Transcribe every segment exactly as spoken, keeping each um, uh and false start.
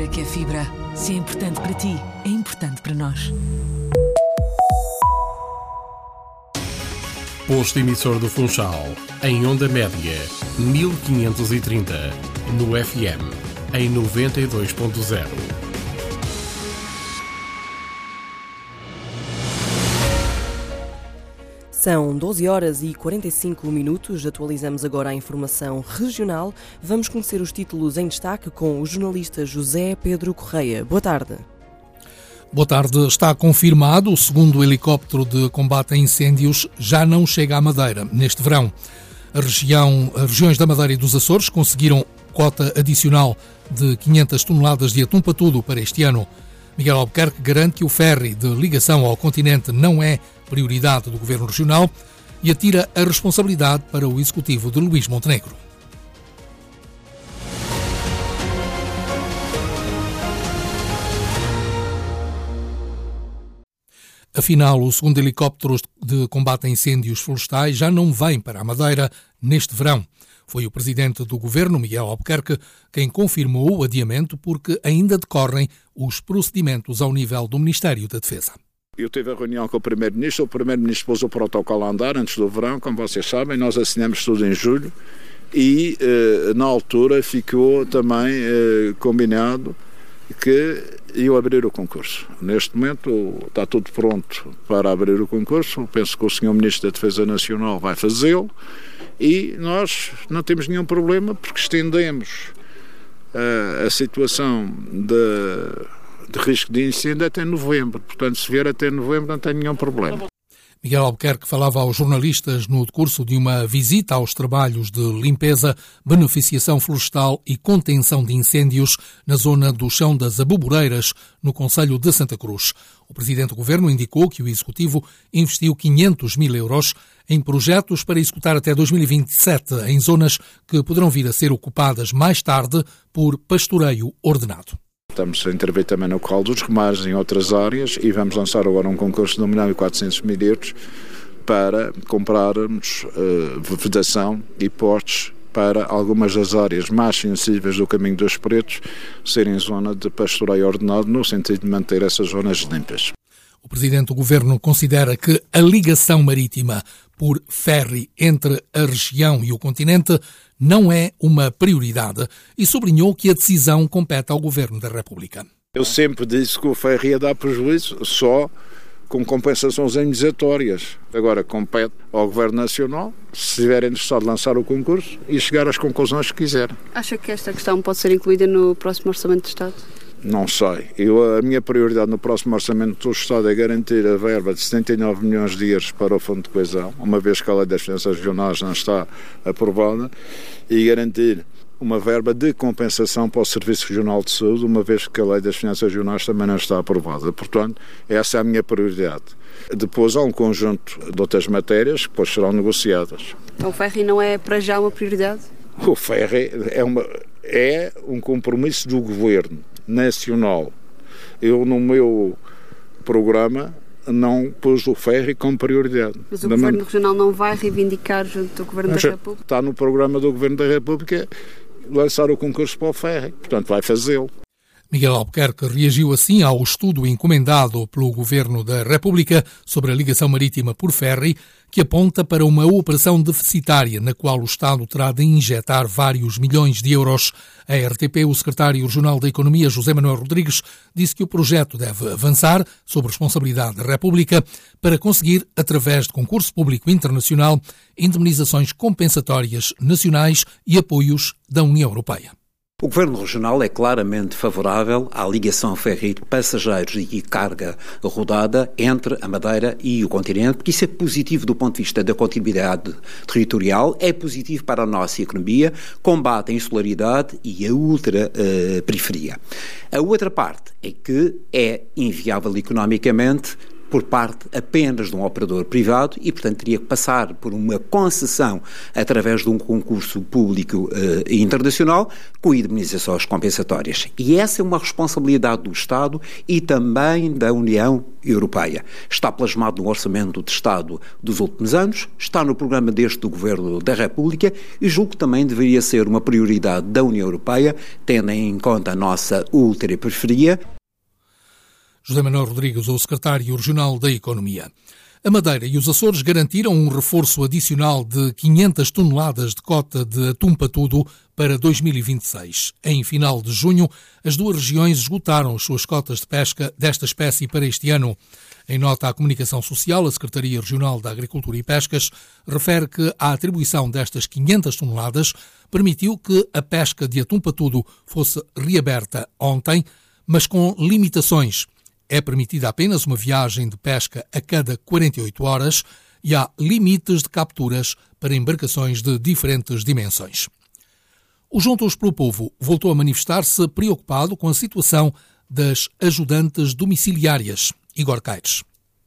Fibra que é fibra. Se é importante para ti, é importante para nós. Posto emissor do Funchal, em onda média, mil quinhentos e trinta, no F M, em noventa e dois ponto zero. São doze horas e quarenta e cinco minutos, atualizamos agora a informação regional. Vamos conhecer os títulos em destaque com o jornalista José Pedro Correia. Boa tarde. Boa tarde. Está confirmado, o segundo helicóptero de combate a incêndios já não chega à Madeira neste verão. A região, as regiões da Madeira e dos Açores conseguiram cota adicional de quinhentas toneladas de atum patudo para este ano. Miguel Albuquerque garante que o ferry de ligação ao continente não é prioridade do Governo Regional e atira a responsabilidade para o executivo de Luís Montenegro. Afinal, o segundo helicóptero de combate a incêndios florestais já não vem para a Madeira neste verão. Foi o presidente do Governo, Miguel Albuquerque, quem confirmou o adiamento porque ainda decorrem os procedimentos ao nível do Ministério da Defesa. Eu tive a reunião com o Primeiro-Ministro, o Primeiro-Ministro pôs o protocolo a andar antes do verão, como vocês sabem, nós assinamos tudo em julho e eh, na altura ficou também eh, combinado que iam abrir o concurso. Neste momento está tudo pronto para abrir o concurso, penso que o senhor Ministro da Defesa Nacional vai fazê-lo e nós não temos nenhum problema porque estendemos uh, a situação de, de risco de incêndio até novembro. Portanto, se vier até novembro não tem nenhum problema. Miguel Albuquerque falava aos jornalistas no decurso de uma visita aos trabalhos de limpeza, beneficiação florestal e contenção de incêndios na zona do Chão das Aboboreiras, no concelho de Santa Cruz. O presidente do Governo indicou que o Executivo investiu quinhentos mil euros em projetos para executar até dois mil e vinte e sete em zonas que poderão vir a ser ocupadas mais tarde por pastoreio ordenado. Estamos a intervir também no Corral dos Romares, em outras áreas, e vamos lançar agora um concurso de um milhão e quatrocentos mil euros para comprarmos uh, vedação e postes para algumas das áreas mais sensíveis do Caminho dos Pretos serem zona de pastoreio ordenado, no sentido de manter essas zonas limpas. O presidente do Governo considera que a ligação marítima por ferry entre a região e o continente não é uma prioridade e sublinhou que a decisão compete ao Governo da República. Eu sempre disse que o ferry ia dar prejuízo só com compensações indenizatórias. Agora compete ao Governo Nacional, se estiver interessado, lançar o concurso e chegar às conclusões que quiser. Acha que esta questão pode ser incluída no próximo Orçamento de Estado? Não sei. Eu, a minha prioridade no próximo Orçamento do Estado é garantir a verba de setenta e nove milhões de euros para o Fundo de Coesão, uma vez que a Lei das Finanças Regionais não está aprovada, e garantir uma verba de compensação para o Serviço Regional de Saúde, uma vez que a Lei das Finanças Regionais também não está aprovada. Portanto, essa é a minha prioridade. Depois há um conjunto de outras matérias que depois serão negociadas. Então o ferry não é para já uma prioridade? O ferry é, uma, é um compromisso do Governo Nacional. Eu, no meu programa, não pus o ferry como prioridade. Mas o da Governo man... Regional não vai reivindicar junto ao Governo Mas da República? Está no programa do Governo da República lançar o concurso para o ferry. Portanto, vai fazê-lo. Miguel Albuquerque reagiu assim ao estudo encomendado pelo Governo da República sobre a ligação marítima por ferry, que aponta para uma operação deficitária na qual o Estado terá de injetar vários milhões de euros. A R T P, o secretário regional da Economia, José Manuel Rodrigues, disse que o projeto deve avançar sob responsabilidade da República para conseguir, através de concurso público internacional, indemnizações compensatórias nacionais e apoios da União Europeia. O Governo Regional é claramente favorável à ligação ferry de passageiros e carga rodada entre a Madeira e o continente, porque isso é positivo do ponto de vista da continuidade territorial, é positivo para a nossa economia, combate a insularidade e a ultra-periferia. A outra parte é que é inviável economicamente por parte apenas de um operador privado e, portanto, teria que passar por uma concessão através de um concurso público eh, internacional com indemnizações compensatórias. E essa é uma responsabilidade do Estado e também da União Europeia. Está plasmado no Orçamento de Estado dos últimos anos, está no programa deste do Governo da República e julgo que também deveria ser uma prioridade da União Europeia, tendo em conta a nossa ultraperiferia. José Manuel Rodrigues, o secretário regional da Economia. A Madeira e os Açores garantiram um reforço adicional de quinhentas toneladas de cota de atum patudo para dois mil e vinte e seis. Em final de junho, as duas regiões esgotaram as suas cotas de pesca desta espécie para este ano. Em nota à comunicação social, a Secretaria Regional da Agricultura e Pescas refere que a atribuição destas quinhentas toneladas permitiu que a pesca de atum patudo fosse reaberta ontem, mas com limitações. É permitida apenas uma viagem de pesca a cada quarenta e oito horas e há limites de capturas para embarcações de diferentes dimensões. O Juntos pelo Povo voltou a manifestar-se preocupado com a situação das ajudantes domiciliárias. Igor Caires.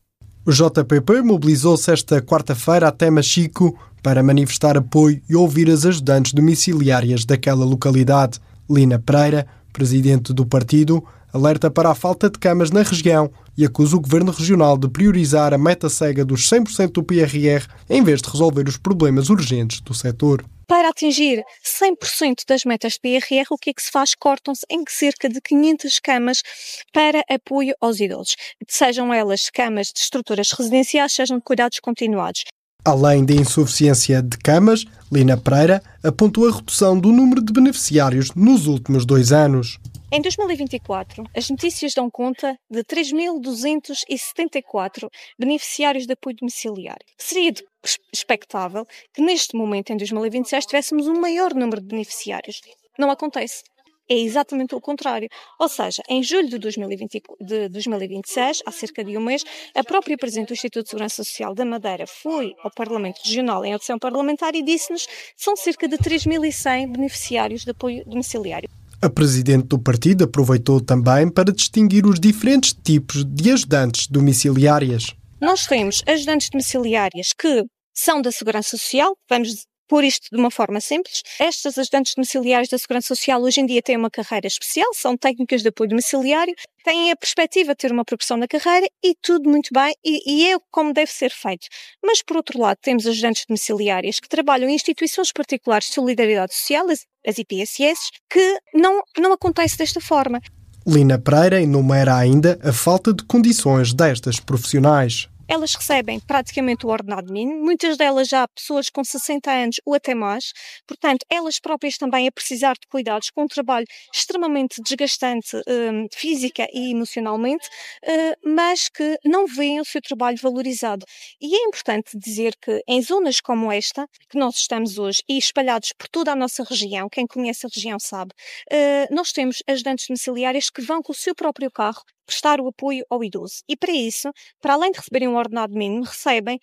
O J P P mobilizou-se esta quarta-feira até Machico para manifestar apoio e ouvir as ajudantes domiciliárias daquela localidade. Lina Pereira, presidente do partido, alerta para a falta de camas na região e acusa o Governo Regional de priorizar a meta cega dos cem por cento do P R R em vez de resolver os problemas urgentes do setor. Para atingir cem por cento das metas de P R R, o que é que se faz? Cortam-se em cerca de quinhentas camas para apoio aos idosos, sejam elas camas de estruturas residenciais, sejam de cuidados continuados. Além da insuficiência de camas, Lina Pereira apontou a redução do número de beneficiários nos últimos dois anos. Em dois mil e vinte e quatro, as notícias dão conta de três mil duzentos e setenta e quatro beneficiários de apoio domiciliário. Seria expectável que neste momento, em dois mil e vinte e seis, tivéssemos um maior número de beneficiários. Não acontece. É exatamente o contrário. Ou seja, em julho de dois mil e vinte, de dois mil e vinte e seis, há cerca de um mês, a própria Presidente do Instituto de Segurança Social da Madeira foi ao Parlamento Regional em audição parlamentar e disse-nos que são cerca de três mil e cem beneficiários de apoio domiciliário. A Presidente do partido aproveitou também para distinguir os diferentes tipos de ajudantes domiciliárias. Nós temos ajudantes domiciliárias que são da Segurança Social, vamos pôr isto de uma forma simples. Estas ajudantes domiciliárias da Segurança Social hoje em dia têm uma carreira especial, são técnicas de apoio domiciliário, têm a perspectiva de ter uma progressão na carreira e tudo muito bem, e, e é como deve ser feito. Mas, por outro lado, temos ajudantes domiciliárias que trabalham em instituições particulares de solidariedade social, as, as I P S S, que não, não acontece desta forma. Lina Pereira enumera ainda a falta de condições destas profissionais. Elas recebem praticamente o ordenado mínimo, muitas delas já pessoas com sessenta anos ou até mais, portanto, elas próprias também a precisar de cuidados com um trabalho extremamente desgastante um, física e emocionalmente, uh, mas que não veem o seu trabalho valorizado. E é importante dizer que em zonas como esta, que nós estamos hoje, e espalhados por toda a nossa região, quem conhece a região sabe, uh, nós temos ajudantes domiciliárias que vão com o seu próprio carro prestar o apoio ao idoso. E para isso, para além de receberem um ordenado mínimo, recebem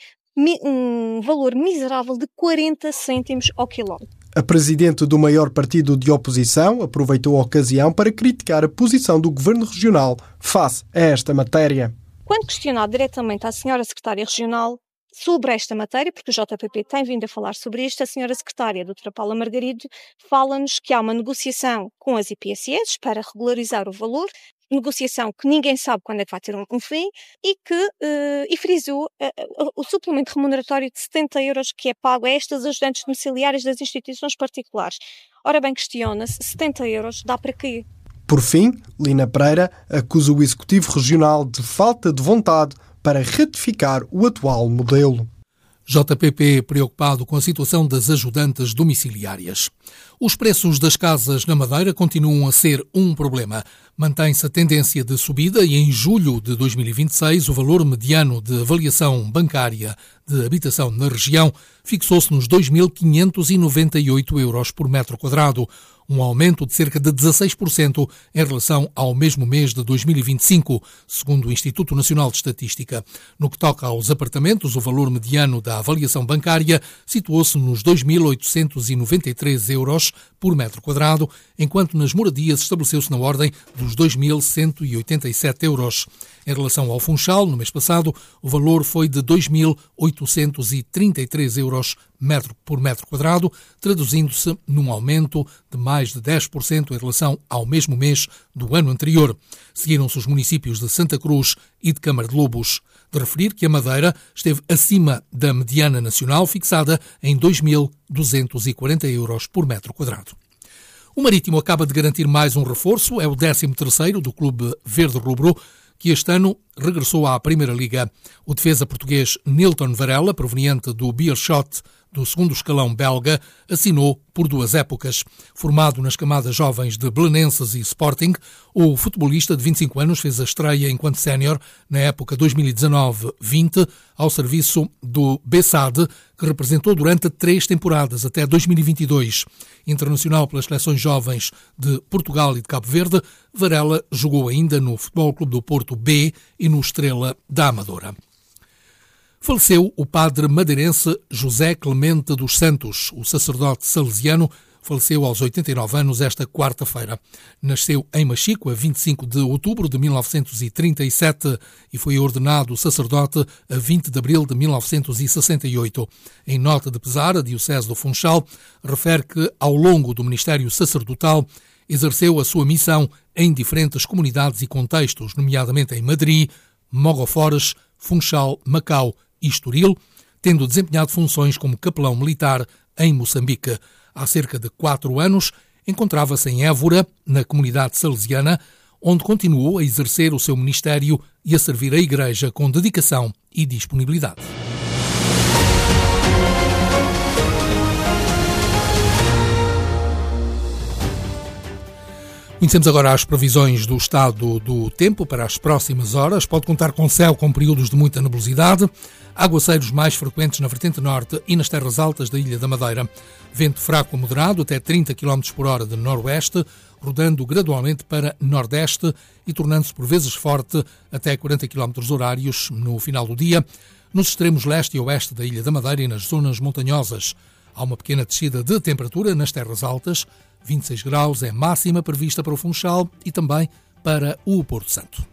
um valor miserável de quarenta cêntimos ao quilómetro. A presidente do maior partido de oposição aproveitou a ocasião para criticar a posição do Governo Regional face a esta matéria. Quando questionado diretamente à senhora secretária regional sobre esta matéria, porque o J P P tem vindo a falar sobre isto, a senhora secretária, a doutora Paula Margarido, fala-nos que há uma negociação com as I P S S para regularizar o valor, negociação que ninguém sabe quando é que vai ter um, um fim, e que uh, e frisou uh, uh, o suplemento remuneratório de setenta euros que é pago a estas ajudantes domiciliárias das instituições particulares. Ora bem, questiona-se, setenta euros dá para quê? Por fim, Lina Pereira acusa o Executivo Regional de falta de vontade para ratificar o atual modelo. J P P preocupado com a situação das ajudantes domiciliárias. Os preços das casas na Madeira continuam a ser um problema. Mantém-se a tendência de subida e em julho de dois mil e vinte e seis o valor mediano de avaliação bancária de habitação na região fixou-se nos dois mil quinhentos e noventa e oito euros por metro quadrado, um aumento de cerca de dezasseis por cento em relação ao mesmo mês de dois mil e vinte e cinco, segundo o Instituto Nacional de Estatística. No que toca aos apartamentos, o valor mediano da avaliação bancária situou-se nos dois mil oitocentos e noventa e três euros por metro quadrado, enquanto nas moradias estabeleceu-se na ordem dos dois mil cento e oitenta e sete euros. Em relação ao Funchal, no mês passado, o valor foi de dois mil oitocentos e trinta e três euros metro por metro quadrado, traduzindo-se num aumento de mais de dez por cento em relação ao mesmo mês do ano anterior. Seguiram-se os municípios de Santa Cruz e de Câmara de Lobos. De referir que a Madeira esteve acima da mediana nacional, fixada em dois mil duzentos e quarenta euros por metro quadrado. O Marítimo acaba de garantir mais um reforço, é o décimo terceiro do Clube Verde Rubro, que este ano regressou à Primeira Liga. O defesa português Nilton Varela, proveniente do Beerschot, do segundo escalão belga, assinou por duas épocas. Formado nas camadas jovens de Belenenses e Sporting, o futebolista de vinte e cinco anos fez a estreia enquanto sénior na época dois mil e dezanove vinte ao serviço do Bessade, que representou durante três temporadas, até dois mil e vinte e dois. Internacional pelas seleções jovens de Portugal e de Cabo Verde, Varela jogou ainda no Futebol Clube do Porto B e no Estrela da Amadora. Faleceu o padre madeirense José Clemente dos Santos. O sacerdote salesiano faleceu aos oitenta e nove anos esta quarta-feira. Nasceu em Machico a vinte e cinco de outubro de mil novecentos e trinta e sete e foi ordenado sacerdote a vinte de abril de mil novecentos e sessenta e oito. Em nota de pesar, a Diocese do Funchal refere que, ao longo do ministério sacerdotal, exerceu a sua missão em diferentes comunidades e contextos, nomeadamente em Madrid, Mogofores, Funchal, Macau e Estoril, tendo desempenhado funções como capelão militar em Moçambique. Há cerca de quatro anos, encontrava-se em Évora, na comunidade salesiana, onde continuou a exercer o seu ministério e a servir a Igreja com dedicação e disponibilidade. Conhecemos agora as previsões do estado do tempo para as próximas horas. Pode contar com céu com períodos de muita nebulosidade, aguaceiros mais frequentes na vertente norte e nas terras altas da Ilha da Madeira. Vento fraco a moderado, até trinta quilómetros por hora de noroeste, rodando gradualmente para nordeste e tornando-se por vezes forte até quarenta quilómetros horários no final do dia, nos extremos leste e oeste da Ilha da Madeira e nas zonas montanhosas. Há uma pequena descida de temperatura nas terras altas, vinte e seis graus é máxima prevista para o Funchal e também para o Porto Santo.